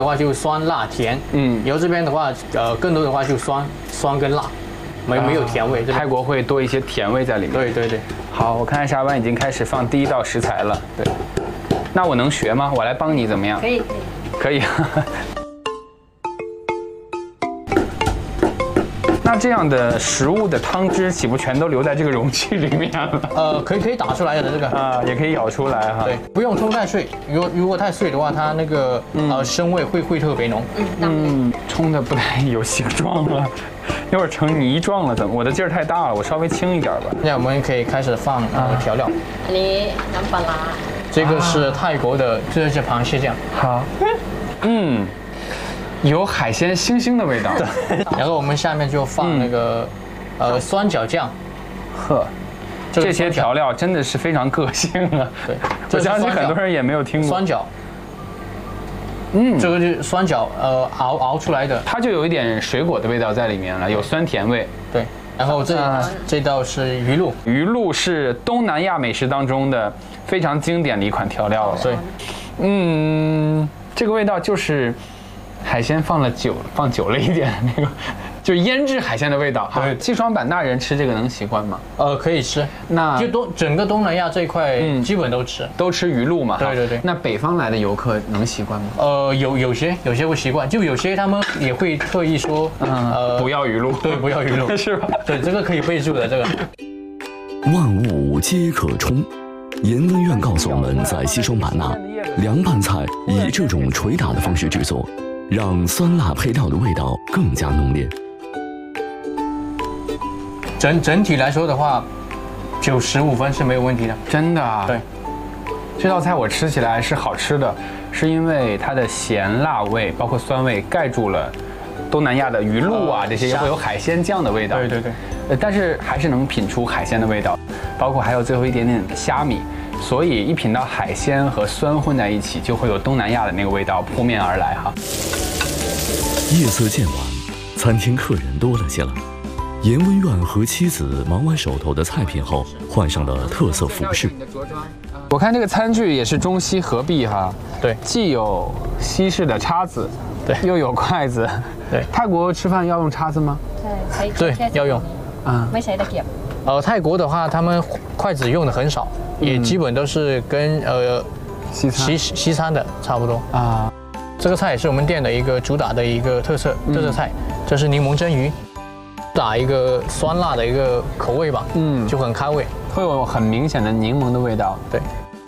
的话就酸辣甜，然后这边的话更多的话就酸跟辣，没有甜味。 泰国会多一些甜味在里面。 对对对。 好，我看沙湾已经开始放第一道食材了。对，那我能学吗？我来帮你怎么样？ 可以。 可以。那这样的食物的汤汁岂不全都留在这个容器里面了？ 可以打出来的这个啊，也可以舀出来哈。 对，不用冲太碎，如果太碎的话，它那个生味会特别浓。 冲的不太有形状了，一会儿成泥状了怎么？我的劲儿太大了，我稍微轻一点吧。 那我们可以开始放调料。 南巴拉。 这个是泰国的，这是螃蟹酱。 好。有海鲜腥腥的味道。 对，然后我们下面就放那个酸角酱。 呵，这些调料真的是非常个性啊。对，我相信很多人也没有听过。 酸角。这个就是酸角熬出来的， 它就有一点水果的味道在里面了，有酸甜味。 对，然后这道是鱼露。 鱼露是东南亚美食当中的非常经典的一款调料了。 对， 这个味道就是海鲜放久了一点那个，就是腌制海鲜的味道。对，西双版纳人吃这个能习惯吗？ 可以吃。 那就整个东南亚这一块基本都吃鱼露嘛。 对对对。 那北方来的游客能习惯吗？ 有些会习惯，就有些他们也会特意说不要鱼露。 对，不要鱼露是吧？ 对，这个可以备注的这个。 万物皆可冲。盐温苑告诉我们，在西双版纳，凉拌菜以这种捶打的方式制作，让酸辣配料的味道更加浓烈。 整体来说的话，95分是没有问题的。 真的啊？ 对。 这道菜我吃起来是好吃的，是因为它的咸辣味包括酸味盖住了东南亚的鱼露啊，这些也会有海鲜酱的味道。 对对对。 但是还是能品出海鲜的味道，包括还有最后一点点虾米，所以一品到海鲜和酸混在一起，就会有东南亚的那个味道扑面而来哈。 夜色渐晚，餐厅客人多了起来。严温苑和妻子忙完手头的菜品后，换上了特色服饰。 我看这个餐具也是中西合璧哈。 对， 既有西式的叉子， 对， 又有筷子。 对， 泰国吃饭要用叉子吗？ 对，要用。 没谁的给。 泰国的话，他们筷子用的很少，也基本都是跟西餐的差不多啊。这个菜也是我们店的一个主打的一个特色菜，这是柠檬蒸鱼，打一个酸辣的一个口味吧，就很开胃， 会有很明显的柠檬的味道。 对。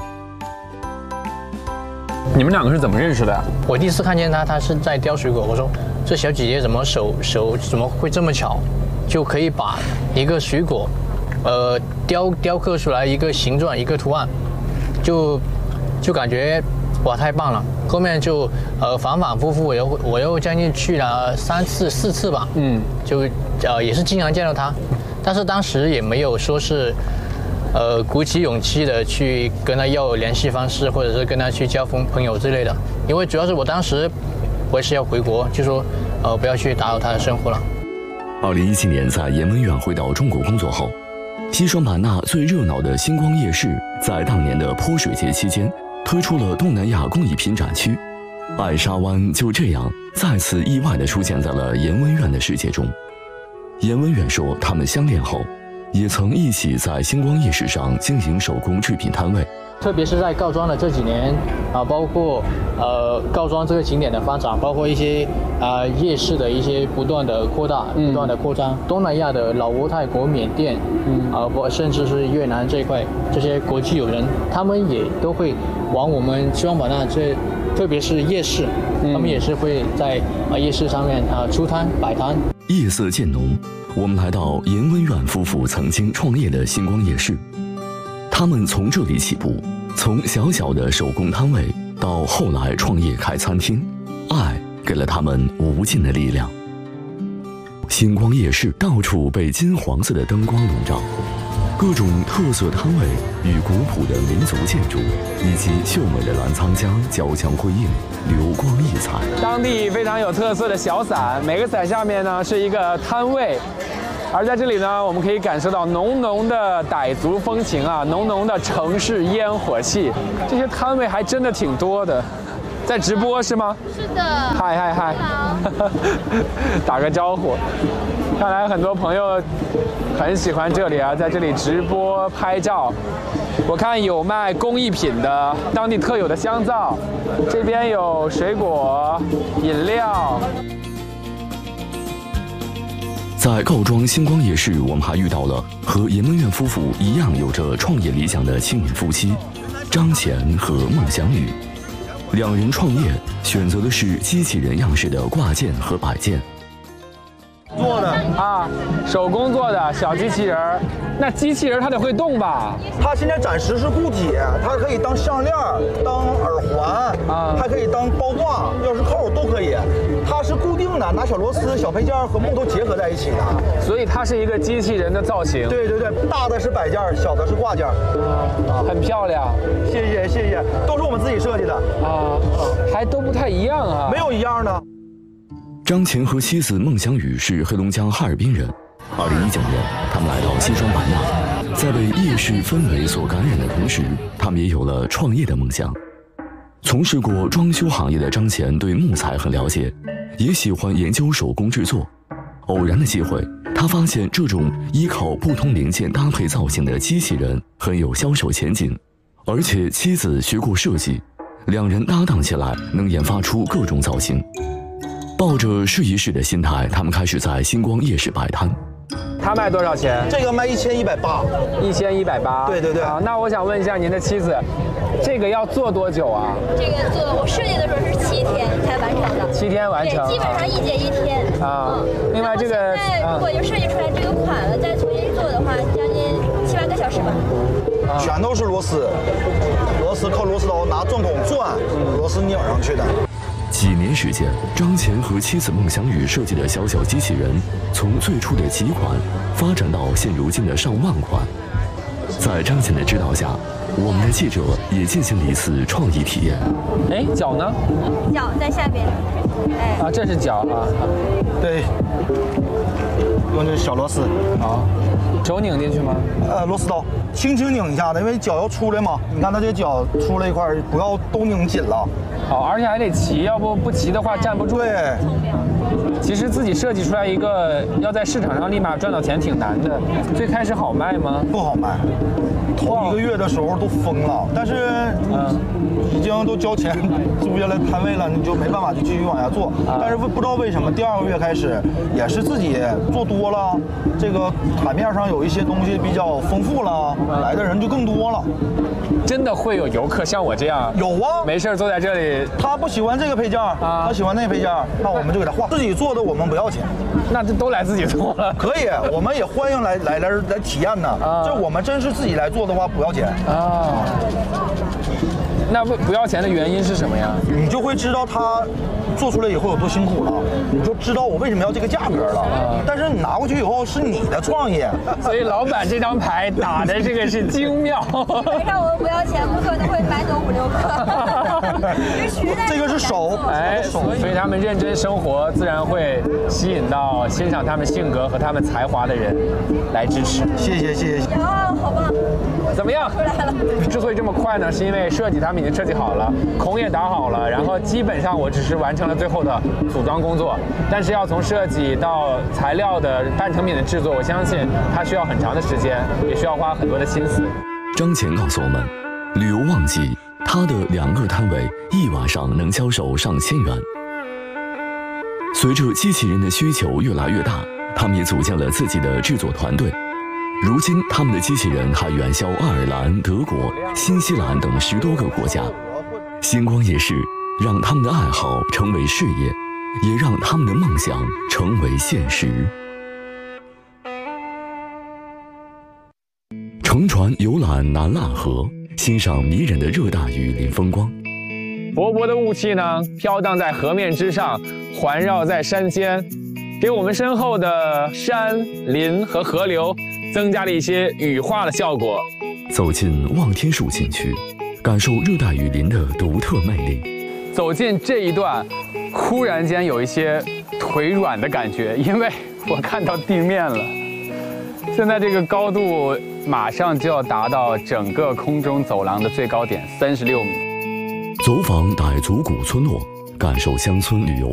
你们两个是怎么认识的？ 我第一次看见她是在雕水果，我说这小姐姐怎么手怎么会这么巧，就可以把一个水果，雕刻出来一个形状一个图案，就感觉哇太棒了。后面就反反复复我又将近去了3次4次吧，就也是经常见到她，但是当时也没有说是鼓起勇气的去跟他要联系方式，或者是跟他去交朋友之类的，因为主要是我当时我也是要回国，就说不要去打扰他的生活了。 2017年在严温苑回到中国工作后，西双版纳最热闹的星光夜市在当年的泼水节期间推出了东南亚工艺品展区，爱沙湾就这样再次意外地出现在了严温苑的世界中。严温苑说，他们相恋后也曾一起在星光夜市上经营手工制品摊位， 特别是在告庄的这几年包括告庄这个景点的发展，包括一些夜市的一些不断的扩大、不断的扩张，东南亚的老挝、泰国、缅甸，甚至是越南这一块，这些国际友人，他们也都会往我们西双版纳特别是夜市，他们也是会在夜市上面出摊摆摊。 夜色渐浓，我们来到严温苑夫妇曾经创业的星光夜市，他们从这里起步，从小小的手工摊位到后来创业开餐厅，爱给了他们无尽的力量。星光夜市到处被金黄色的灯光笼罩，各种特色摊位与古朴的民族建筑以及秀美的澜沧江交相辉映，流光溢彩。 当地非常有特色的小伞，每个伞下面呢是一个摊位，而在这里呢，我们可以感受到浓浓的傣族风情啊，浓浓的城市烟火气。这些摊位还真的挺多的。 在直播是吗？ 是的。 嗨嗨嗨，打个招呼。看来很多朋友很喜欢这里啊，在这里直播拍照。我看有卖工艺品的，当地特有的香皂，这边有水果、饮料。 在告庄星光夜市，我们还遇到了和严文苑夫妇一样有着创业理想的青年夫妻张乾和孟祥宇。两人创业选择的是机器人样式的挂件和摆件。 做的啊，手工做的小机器人儿，那机器人它得会动吧？ 它现在暂时是固体，它可以当项链、当耳环啊， 还可以当包挂、钥匙扣都可以。它是固定的，拿小螺丝、小配件和木头结合在一起的， 所以它是一个机器人的造型。 对对对，大的是摆件，小的是挂件。 很漂亮， 谢谢谢谢，都是我们自己设计的啊，还都不太一样啊， 没有一样的。 张乾和妻子孟祥宇是黑龙江哈尔滨人。2019年，他们来到西双版纳，在被夜市氛围所感染的同时，他们也有了创业的梦想。从事过装修行业的张乾对木材很了解，也喜欢研究手工制作。偶然的机会，他发现这种依靠不同零件搭配造型的机器人很有销售前景，而且妻子学过设计，两人搭档起来能研发出各种造型。抱着试一试的心态，他们开始在星光夜市摆摊。 它卖多少钱？ 这个卖1180。 1180。 对对对。 啊，那我想问一下您的妻子，这个要做多久啊？ 这个做我设计的时候是7天才完成的。 7天完成。 对，基本上1节1天。 啊。另外这个， 如果就设计出来这个款了，再重新做的话，将近7、8个小时吧。 全都是螺丝，靠螺丝刀拿钻孔钻，螺丝拧上去的。 几年时间，张乾和妻子孟祥宇设计的小小机器人，从最初的几款发展到现如今的上万款。在张乾的指导下，我们的记者也进行了一次创意体验。 哎，脚呢？ 脚在下边。哎。 啊，这是脚啊。 对。用这小螺丝。 好。手拧进去吗？ 螺丝刀，轻轻拧一下的，因为脚要出来嘛。你看它这脚出来一块，不要都拧紧了。 好，而且还得齐，要不齐的话站不住。 对。 其实自己设计出来一个，要在市场上立马赚到钱挺难的。最开始好卖吗？ 不好卖，头1个月的时候都疯了。但是已经都交钱租下来摊位了，你就没办法就继续往下做。但是不知道为什么第2个月开始，也是自己做多了，这个台面上有一些东西比较丰富了，来的人就更多了。 真的会有游客像我这样？ 有啊， 没事坐在这里。 他不喜欢这个配件，他喜欢那配件，那我们就给他换。自己做的我们不要钱， 那这都来自己做了。 可以，我们也欢迎来体验呢。这我们真是自己来做的话不要钱啊。那不要钱的原因是什么呀？ 你就会知道他做出来以后有多辛苦了，你就知道我为什么要这个价格了。但是你拿过去以后是你的创业， 所以老板这张牌打的这个是精妙。 让我们不要钱，顾客都会买走5、6个。 这个是手， 哎，所以他们认真生活，自然会吸引到欣赏他们性格和他们才华的人来支持。 谢谢。 啊，好棒！ 怎么样？ 出来了。 之所以这么快呢，是因为设计他们已经设计好了，孔也打好了，然后基本上我只是完成了最后的组装工作。但是要从设计到材料的半成品的制作，我相信它需要很长的时间，也需要花很多的心思。 张乾告诉我们，旅游旺季，他的2个摊位一晚上能销售上千元。随着机器人的需求越来越大，他们也组建了自己的制作团队。如今，他们的机器人还远销爱尔兰、德国、新西兰等10多个国家。星光夜市让他们的爱好成为事业，也让他们的梦想成为现实。乘船游览南腊河，欣赏迷人的热带雨林风光。 薄薄的雾气呢，飘荡在河面之上，环绕在山间，给我们身后的山林和河流增加了一些羽化的效果。 走进望天树景区，感受热带雨林的独特魅力。 走进这一段，忽然间有一些腿软的感觉，因为我看到地面了。现在这个高度马上就要达到整个空中走廊的最高点36米。 走访傣族古村落，感受乡村旅游